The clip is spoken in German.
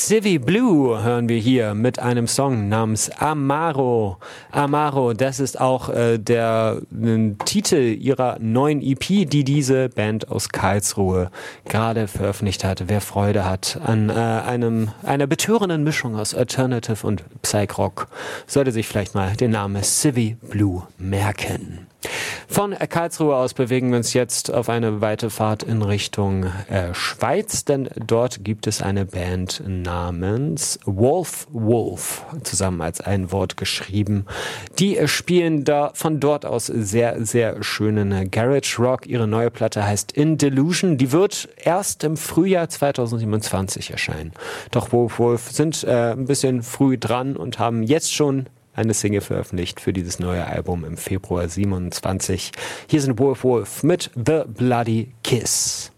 Civi Blue hören wir hier mit einem Song namens Amaro. Amaro, das ist auch der Titel ihrer neuen EP, die diese Band aus Karlsruhe gerade veröffentlicht hat. Wer Freude hat an einer betörenden Mischung aus Alternative und Psych-Rock, sollte sich vielleicht mal den Namen Civi Blue merken. Von Karlsruhe aus bewegen wir uns jetzt auf eine weite Fahrt in Richtung Schweiz, denn dort gibt es eine Band namens Wolf Wolf, zusammen als ein Wort geschrieben. Die spielen da von dort aus sehr, sehr schönen Garage Rock. Ihre neue Platte heißt In Delusion. Die wird erst im Frühjahr 2027 erscheinen. Doch Wolf Wolf sind ein bisschen früh dran und haben jetzt schon eine Single veröffentlicht für dieses neue Album im Februar 27. Hier sind Wolf Wolf mit The Bloody Kiss.